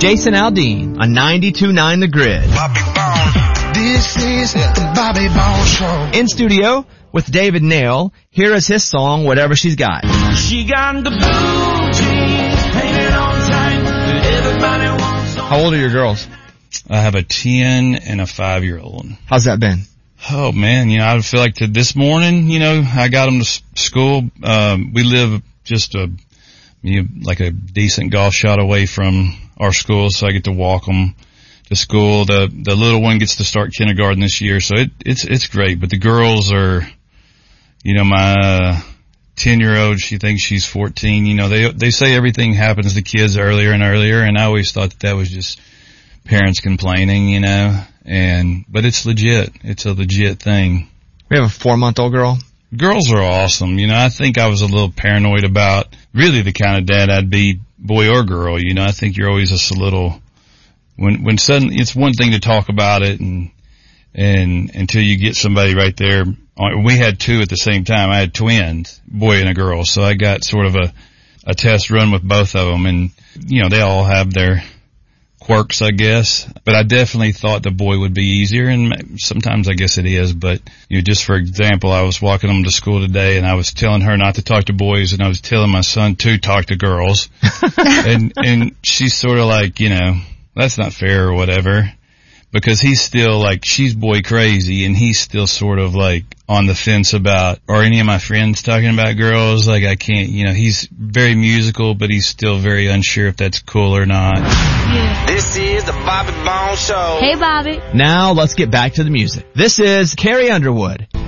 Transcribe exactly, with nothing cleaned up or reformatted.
Jason Aldean on ninety-two point nine The Grid. Bobby Bone. This is the Bobby Bone Show. In studio with David Nail, here is his song, Whatever She's Got. She got the blue jeans, painted on tight, but everybody wants some. How old are your girls? I have a ten and a five year old. How's that been? Oh man, you know, I feel like to this morning, you know, I got them to school. Um, we live just a, you know, like a decent golf shot away from our school, so I get to walk them to school. The, the little one gets to start kindergarten this year, so it, it's, it's great. But the girls are, you know, my, uh, ten year old, she thinks she's fourteen. You know, they, they say everything happens to kids earlier and earlier, and I always thought that that was just parents complaining, you know, and, but it's legit. It's a legit thing. We have a four month old girl. Girls are awesome. You know, I think I was a little paranoid about really the kind of dad I'd be, boy or girl. You know, I think you're always just a little, when, when suddenly, it's one thing to talk about it and, and until you get somebody right there. We had two at the same time. I had twins, boy and a girl. So I got sort of a, a test run with both of them, and, you know, they all have their quirks, I guess, but I definitely thought the boy would be easier, and sometimes I guess it is, but, you know, just for example, I was walking them to school today, and I was telling her not to talk to boys, and I was telling my son to talk to girls, and, and she's sort of like, you know, that's not fair or whatever, because he's still like, she's boy crazy, and he's still sort of like on the fence about, are any of my friends talking about girls? Like, I can't, you know, he's very musical, but he's still very unsure if that's cool or not. Yeah. This is the Bobby Bone Show. Hey, Bobby. Now let's get back to the music. This is Carrie Underwood.